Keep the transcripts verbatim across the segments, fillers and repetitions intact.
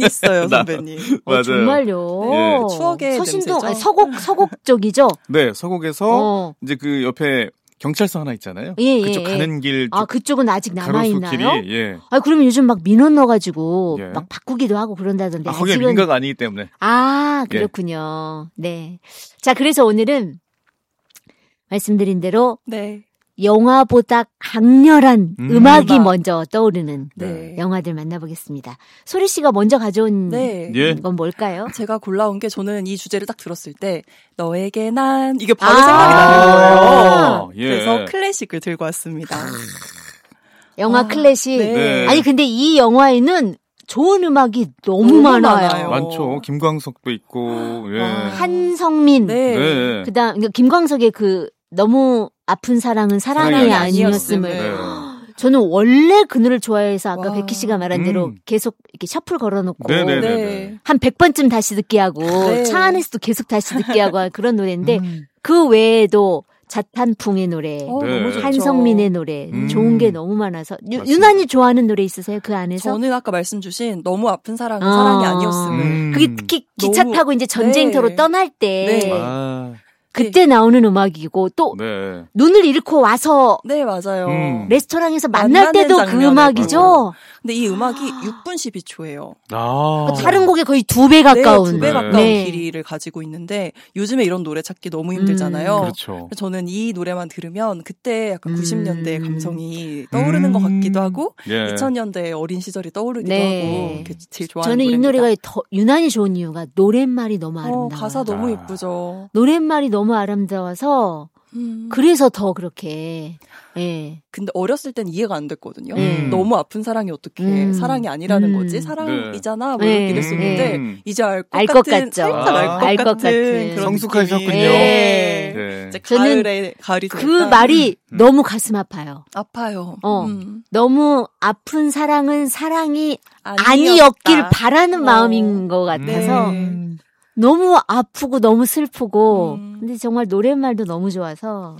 있어요, 선배님. 맞아요. 어, 정말요. 예. 추억의 서신동 냄새죠. 아니, 서곡 서곡 쪽이죠. 네, 서곡에서 어. 이제 그 옆에 경찰서 하나 있잖아요. 예, 그쪽 예, 가는 예. 길. 아, 그쪽은 아직 남아 있나요? 예. 아, 그러면 요즘 막 민원 넣어가지고 예. 막 바꾸기도 하고 그런다던데. 아, 거기 아직은... 민가가 아니기 때문에. 아, 그렇군요. 예. 네. 자, 그래서 오늘은 말씀드린 대로 네. 영화보다 강렬한 음, 음악이 음악. 먼저 떠오르는 네. 영화들 만나보겠습니다. 소리 씨가 먼저 가져온 네. 예. 건 뭘까요? 제가 골라온 게 저는 이 주제를 딱 들었을 때 너에게 난 이게 바로 아~ 생각이 나는 거예요. 예. 그래서 클래식을 들고 왔습니다. 영화 아, 클래식. 네. 아니 근데 이 영화에는 좋은 음악이 너무, 너무 많아요. 많아요. 많죠. 김광석도 있고. 예. 아, 한성민. 네. 네. 그다음 그러니까 김광석의 그 너무 아픈 사랑은 사랑이, 사랑이 아니었음을. 네. 저는 원래 그 노래를 좋아해서 아까 와. 백희 씨가 말한 대로 음. 계속 이렇게 셔플 걸어놓고 네네네. 네. 한 백 번쯤 다시 듣게 하고 네. 차 안에서도 계속 다시 듣게 하고 그런 노래인데 음. 그 외에도 자탄풍의 노래, 어, 네. 너무 좋죠. 한성민의 노래 음. 좋은 게 너무 많아서 유, 맞습니다. 유난히 좋아하는 노래 있으세요? 그 안에서? 저는 아까 말씀 주신 너무 아픈 사랑은 어. 사랑이 아니었음을. 음. 그게 특히 기차 너무- 타고 이제 전쟁터로 네. 떠날 때 네. 아, 그때 나오는 음악이고 또 네. 눈을 잃고 와서 네, 맞아요. 음. 레스토랑에서 만날 만나는 때도 그 장면에 음악이죠. 맞아요. 근데 이 음악이 육 분 십이 초예요. 아. 다른 곡에 거의 두 배 가까운. 네, 두 배 가까운 네. 길이를 가지고 있는데 요즘에 이런 노래 찾기 너무 힘들잖아요. 음. 그렇죠. 저는 이 노래만 들으면 그때 약간 음. 구십 년대 감성이 떠오르는 음. 것 같기도 하고 예. 이천 년대의 어린 시절이 떠오르기도 네. 하고 그게 제일 좋아하는 저는 이 노래입니다. 노래가 더 유난히 좋은 이유가 노랫말이 너무 어, 아름다워요. 가사 너무 아. 예쁘죠. 노랫말이 너무 아름다워서 음. 그래서 더 그렇게 예. 근데 어렸을 땐 이해가 안 됐거든요. 음. 너무 아픈 사랑이 어떻게 음. 사랑이 아니라는 음. 거지? 사랑이잖아. 뭐 네. 이렇게 됐었는데 음. 이제 알 것 알 것 같은 같죠. 살짝 아. 알 것 알 것 같은 같은. 그런 성숙하셨군요. 느낌이. 네. 네. 이제 저는 가을에 가을이 그 되니까 말이 음. 너무 가슴 아파요. 아파요. 어. 음. 너무 아픈 사랑은 사랑이 아니었다. 아니었길 바라는 어. 마음인 것 같아서 네. 너무 아프고 너무 슬프고 음. 근데 정말 노랫말도 너무 좋아서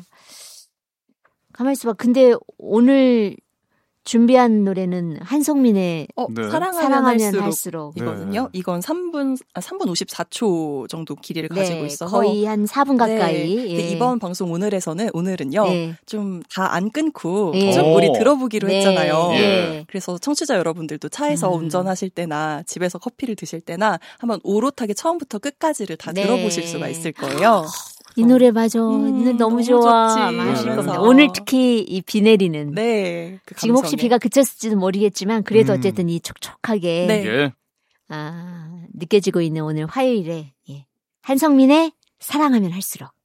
가만히 있어봐. 근데 오늘 준비한 노래는 한성민의 어, 네. 사랑하면, 사랑하면 할수록, 할수록 이거든요. 네. 이건 삼 분, 아, 삼 분 오십사 초 정도 길이를 가지고 네, 있어서 거의 한 사 분 가까이. 네. 근데 예. 이번 방송 오늘에서는 오늘은요. 네. 좀 다 안 끊고 예. 쭉 오. 우리 들어보기로 네. 했잖아요. 예. 그래서 청취자 여러분들도 차에서 음. 운전하실 때나 집에서 커피를 드실 때나 한번 오롯하게 처음부터 끝까지를 다 네. 들어보실 수가 있을 거예요. 이 노래 맞아. 음, 이 노래 너무, 너무 좋아. 좋지. 아마 하실 네. 겁니다. 오늘 특히 이 비 내리는. 네. 그 지금 혹시 감성에. 비가 그쳤을지도 모르겠지만 그래도 음. 어쨌든 이 촉촉하게 네. 예. 아, 느껴지고 있는 오늘 화요일에 예. 한성민의 사랑하면 할수록